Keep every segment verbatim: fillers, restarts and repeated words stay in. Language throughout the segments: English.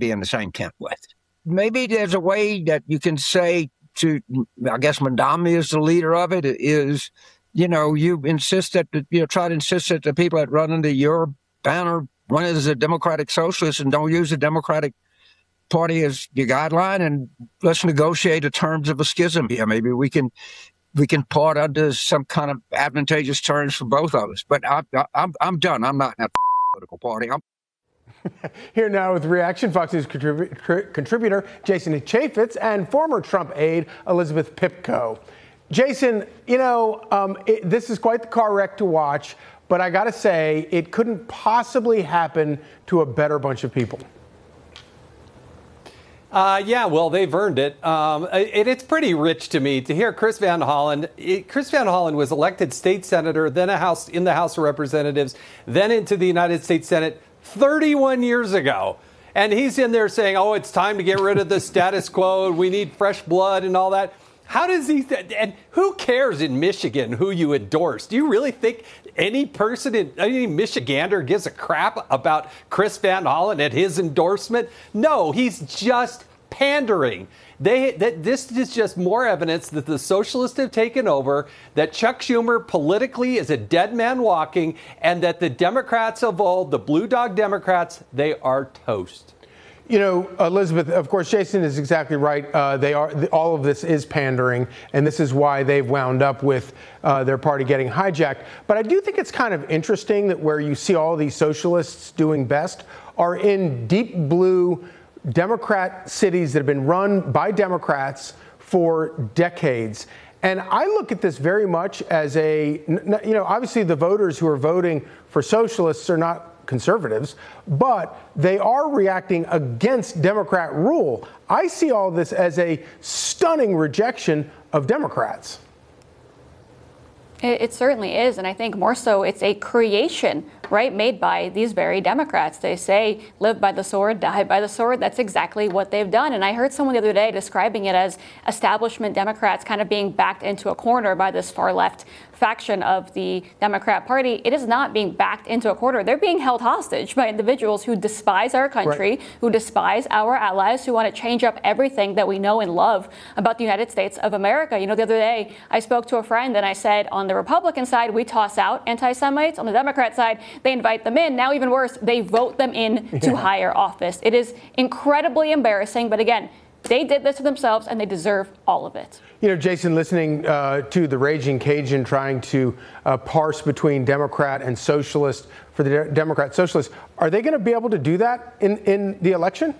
be in the same camp with. Maybe there's a way that you can say to, I guess Mondami is the leader of it, is, you know, you insist that, you know, try to insist that the people that run under your banner run as a Democratic Socialist and don't use the Democratic Party as your guideline, and let's negotiate the terms of a schism here. Maybe we can we can part under some kind of advantageous terms for both of us. But I, I, I'm I'm done. I'm not in a political party. I'm Here now with reaction, Fox News contribu- contributor Jason Chaffetz and former Trump aide Elizabeth Pipko. Jason, you know, um, it, this is quite the car wreck to watch, but I got to say, it couldn't possibly happen to a better bunch of people. Uh, yeah, well, they've earned it. Um, it. It's pretty rich to me to hear Chris Van Hollen. It, Chris Van Hollen was elected state senator, then a House in the House of Representatives, then into the United States Senate thirty-one years ago. And he's in there saying, oh, it's time to get rid of the status quo. We need fresh blood and all that. How does he, th- and who cares in Michigan who you endorse? Do you really think any person, in, any Michigander gives a crap about Chris Van Hollen and his endorsement? No, he's just pandering. They, that this is just more evidence that the socialists have taken over, that Chuck Schumer politically is a dead man walking, and that the Democrats of old, the Blue Dog Democrats, they are toast. You know, Elizabeth, of course, Jason is exactly right. Uh, they are all of this is pandering, and this is why they've wound up with uh, their party getting hijacked. But I do think it's kind of interesting that where you see all these socialists doing best are in deep blue Democrat cities that have been run by Democrats for decades. And I look at this very much as a, you know, obviously the voters who are voting for socialists are not conservatives, but they are reacting against Democrat rule. I see all this as a stunning rejection of Democrats. It, it certainly is, and I think more so it's a creation, right, made by these very Democrats. They say, live by the sword, die by the sword. That's exactly what they've done. And I heard someone the other day describing it as establishment Democrats kind of being backed into a corner by this far left faction of the Democrat Party. It is not being backed into a corner. They're being held hostage by individuals who despise our country, right, who despise our allies, who want to change up everything that we know and love about the United States of America. You know, the other day I spoke to a friend and I said, on the Republican side, we toss out anti-Semites. On the Democrat side, they invite them in. Now, even worse, they vote them in yeah. to higher office. It is incredibly embarrassing. But again, they did this to themselves and they deserve all of it. You know, Jason, listening uh, to the Raging Cajun trying to uh, parse between Democrat and socialist for the de- Democrat socialists, are they going to be able to do that in, in the election?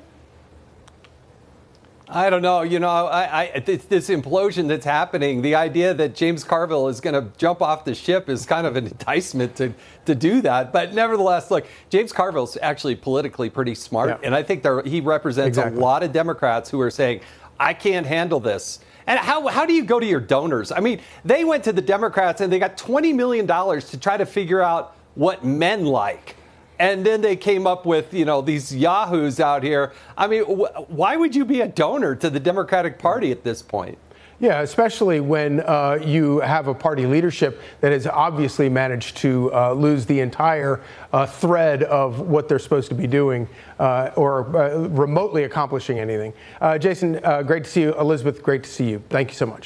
I don't know. You know, I, I, this, this implosion that's happening, the idea that James Carville is going to jump off the ship is kind of an enticement to, to do that. But nevertheless, look, James Carville's actually politically pretty smart. Yeah. And I think there, he represents exactly. a lot of Democrats who are saying, I can't handle this. And how how do you go to your donors? I mean, they went to the Democrats and they got twenty million dollars to try to figure out what men like. And then they came up with, you know, these yahoos out here. I mean, wh- why would you be a donor to the Democratic Party at this point? Yeah, especially when uh, you have a party leadership that has obviously managed to uh, lose the entire uh, thread of what they're supposed to be doing uh, or uh, remotely accomplishing anything. Uh, Jason, uh, great to see you. Elizabeth, great to see you. Thank you so much.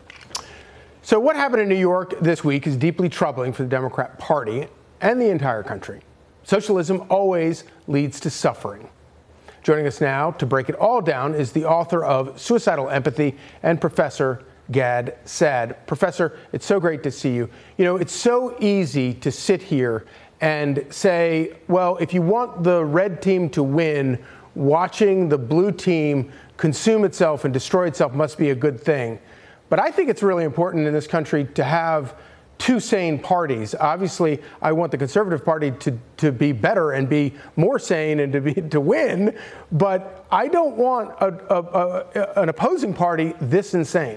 So what happened in New York this week is deeply troubling for the Democrat Party and the entire country. Socialism always leads to suffering. Joining us now to break it all down is the author of Suicidal Empathy and Professor Gad Saad. Professor, it's so great to see you. You know, it's so easy to sit here and say, well, if you want the red team to win, watching the blue team consume itself and destroy itself must be a good thing. But I think it's really important in this country to have two sane parties. Obviously, I want the Conservative Party to, to be better and be more sane and to be to win, but I don't want a, a, a, an opposing party this insane.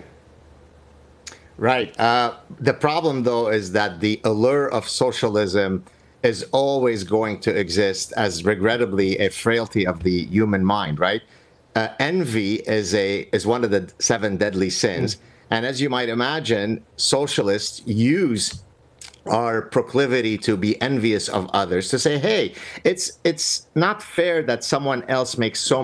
Right. Uh, the problem, though, is that the allure of socialism is always going to exist as, regrettably, a frailty of the human mind, right? Uh, envy is a is one of the seven deadly sins. Mm. And as you might imagine, socialists use our proclivity to be envious of others to say, hey, it's it's not fair that someone else makes so